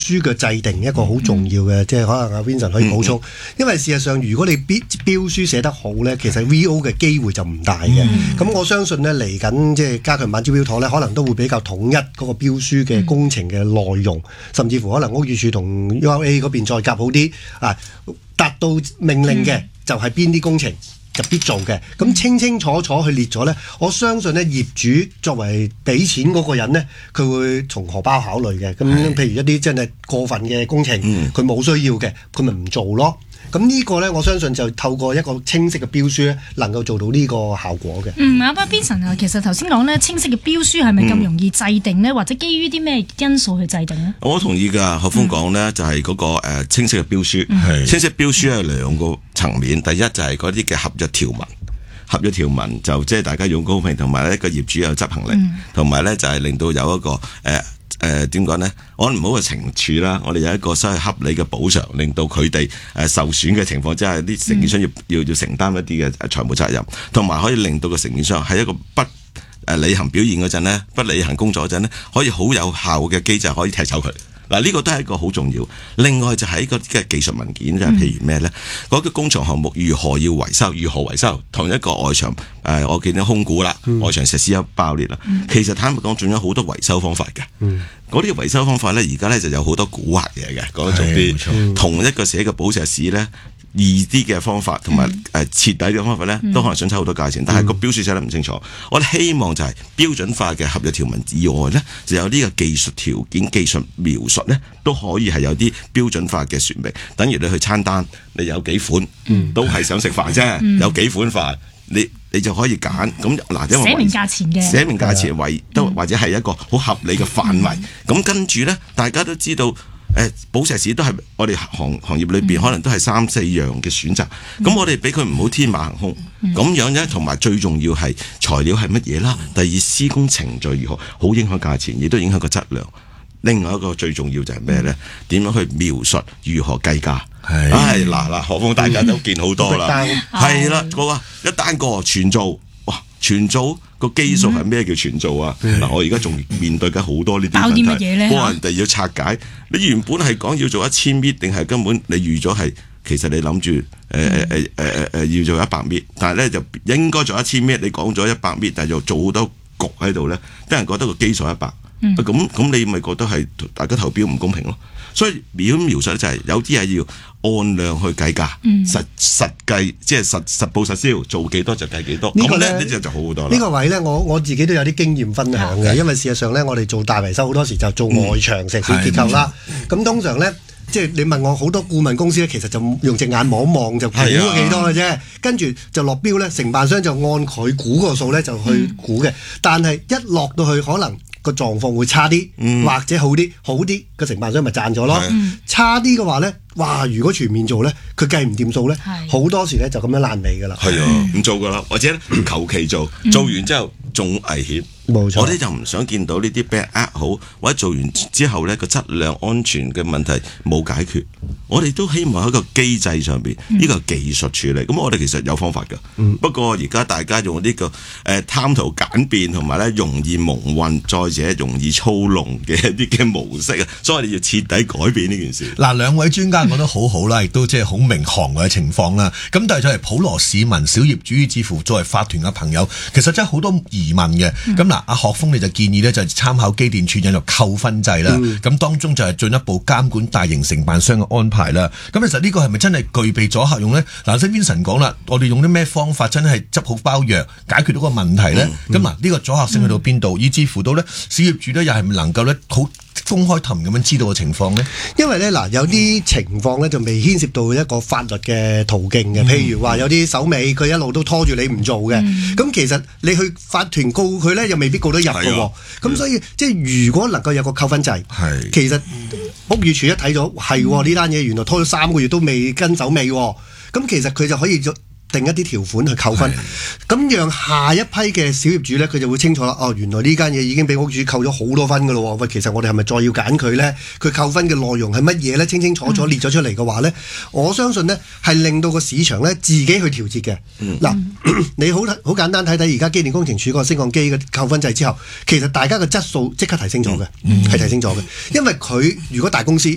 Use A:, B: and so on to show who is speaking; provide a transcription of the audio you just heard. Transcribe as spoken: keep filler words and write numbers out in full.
A: 書嘅制定一個好重要嘅，嗯、即係可能阿 Vincent 可以補充，嗯、因為事實上如果你標標書寫得好呢，其實 V O 嘅機會就唔大嘅。咁、嗯、我相信呢，嚟緊即係加強版招標妥呢，可能都會比較統一嗰個標書嘅工程嘅內容，嗯、甚至乎可能屋宇署同 U R A 嗰邊再夾好啲啊，達到命令嘅就係邊啲工程。就必做嘅，咁清清楚楚去列咗呢。我相信呢，業主作為俾錢嗰個人呢，佢會從荷包考慮嘅。咁譬如一啲真係過分嘅工程，佢冇、嗯、需要嘅，佢咪唔做咯。咁呢個呢，我相信就透過一個清晰嘅標書咧，能夠做到呢個效果嘅。嗯，
B: 阿 Vincent 啊，其實頭先講呢，清晰嘅標書係咪咁容易制定呢？嗯、或者基於啲咩因素去制定呢？
C: 我同意㗎，何鋒講呢，就係嗰個誒清晰嘅標書。嗯、清晰標書係兩個層面，第一就係嗰啲嘅合約條文。合約條文就即係大家用公平，同埋一個業主有執行力，同埋咧就係令到有一個誒誒點講咧，我唔好話懲處啦，我哋有一個所謂合理嘅補償，令到佢哋誒受損嘅情況之下，啲承建商要、嗯、要要承擔一啲嘅財務責任，同埋可以令到個承建商喺一個不誒履行表現嗰陣咧，不履行工作嗰陣咧，可以好有效嘅機制可以踢走佢。嗱，呢個都係一個好重要。另外就係嗰啲嘅技術文件，就係譬如咩咧？嗰、嗯、個工程項目如何要維修？如何維修？同一個外牆誒、呃，我見到空鼓啦，嗯、外牆石屎有爆裂啦。嗯、其實坦白講，仲有好多維修方法嘅。嗰啲、嗯、維修方法咧，而家咧就有好多蠱惑嘢嘅。講重啲，同一個寫嘅寶石屎咧。易啲嘅方法同埋誒徹底嘅方法咧，都可能想抽好多價錢，但係個標書寫得唔清楚。嗯、我哋希望就係標準化嘅合約條文以外咧，就有呢個技術條件、技術描述咧，都可以係有啲標準化嘅說明。等於你去餐單，你有幾款，嗯、都係想食飯啫，嗯、有幾款飯，你你就可以揀。咁嗱，因為
B: 寫明價錢嘅，
C: 寫明價錢為都或者係一個好合理嘅範圍。咁、嗯、跟住咧，大家都知道。誒，寶石屎都係我哋行行業裏邊可能都係三四樣嘅選擇，咁、嗯、我哋俾佢唔好天馬行空，咁、嗯、樣咧，同埋最重要係材料係乜嘢啦？第二施工程序如何，好影響價錢，亦都影響個質量。另外一個最重要就係咩咧？點、嗯、樣去描述如何計價？係，唉嗱嗱，何況大家都見好多啦，係啦、嗯，個話一單個全做，哇，全做。個基數係咩叫全做啊？嗱、嗯，我而家仲面對緊好多呢啲問題，幫人哋要拆解。你原本係講要做一千米，定係根本你預咗係？其實你諗住誒誒誒誒誒誒要做一百米，但係咧就應該做一千米。你講咗一百米，但係又做好多局喺度咧，啲人覺得個基數一百，咁咁你咪覺得係大家投標唔公平咯？所以描描述咧就係有啲係要按量去計價，嗯、實實計即係實實報實銷，做幾多就計幾多。咁咧呢就就好好多啦。呢
A: 個位咧，我我自己都有啲經驗分享嘅，嗯、因為事實上咧，我哋做大維修好多時就做外牆石屎結構啦。咁、嗯、通常咧，即係你問我好多顧問公司咧，其實就用隻眼望一望就估咗幾多嘅啫，啊、跟住就落標咧，承辦商就按佢估個數咧就去估嘅。嗯、但係一落到去可能個狀況會差啲，嗯、或者好啲，好啲個承辦商咪賺咗咯。嗯、差啲嘅話咧，哇！如果全面做咧，佢計唔掂數咧，好的多時咧就咁樣爛尾噶啦。係
C: 啊，唔做噶啦，或者求其做，做完之後仲危險。冇錯，我哋就唔想見到呢啲俾人呃好，或者做完之後呢個質量安全嘅問題冇解決。我哋都希望喺個機制上邊，呢個技術處理。咁我哋其實有方法㗎。嗯、不過而家大家用呢、這個誒、呃、貪圖簡便同埋咧容易蒙混，再者容易操弄嘅一啲嘅模式啊，所以我哋要徹底改變呢件事。
D: 嗱，兩位專家講得好好啦，亦都即係好明行嘅情況啦。咁但係作為普羅市民、小業主，至乎作為法團嘅朋友，其實真係好多疑問嘅。咁嗱、嗯。阿學鋒你就建議咧，就係參考機電署引入扣分制啦。咁、嗯、當中就係進一步監管大型承辦商嘅安排啦。咁其實呢個係咪真係具備咗效用咧？嗱，頭先 Vincent 講啦，我哋用啲咩方法真係執好包藥，解決到個問題咧？咁嗱、嗯，呢、嗯、個阻嚇性去到邊度？嗯、以至乎到咧，小業主咧又係咪能夠咧好公開氹咁樣知道嘅情況呢？
A: 因為咧嗱，有啲情況咧就未牽涉到一個法律嘅途徑嘅，譬、嗯、如話有啲手尾佢一路都拖住你唔做嘅，咁、嗯、其實你去法團告佢咧又未必告得入嘅喎，咁、啊、所以即係如果能夠有個扣分制，是其實屋宇署一睇咗係呢單嘢原來拖咗三個月都未跟手尾，咁其實佢就可以定一啲條款去扣分，咁的讓下一批嘅小業主咧，佢就會清楚啦。哦，原來呢間嘢已經俾屋主扣咗好多分噶咯。喂，其實我哋係咪再要揀佢咧？佢扣分嘅內容係乜嘢咧？清清楚楚列咗出嚟嘅話咧，嗯、我相信咧係令到個市場咧自己去調節嘅。嗱、嗯，你好好簡單睇睇而家機電工程署個升降機嘅扣分制之後，其實大家嘅質素即刻提升咗嘅，係、嗯、提升咗嘅。因為佢如果大公司